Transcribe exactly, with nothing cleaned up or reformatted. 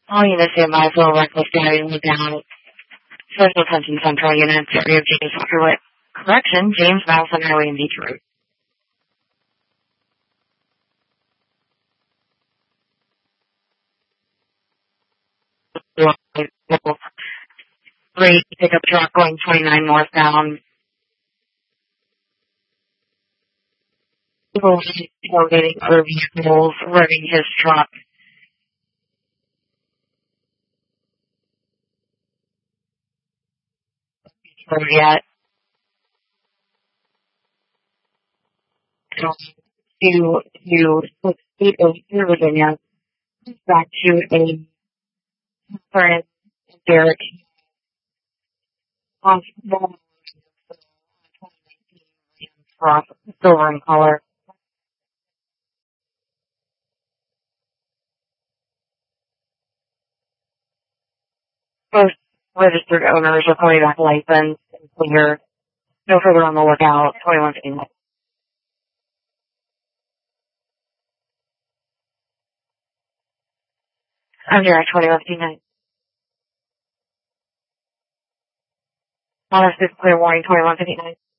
All units stand by for a reckless driving without special attention central units, area of James Walker Correction, James Madison Highway in Detroit. Great pickup truck going twenty-nine northbound. People tailgating other vehicles, running his truck. Yet. To, to, to state of Virginia, back to a current Derek hospital truck, silver in color. Both registered owners are coming back licensed and clear. No further on the lookout. twenty-one fifty-nine. I'm here at twenty-one fifty-nine. Honest is clear warning twenty-one fifty-nine.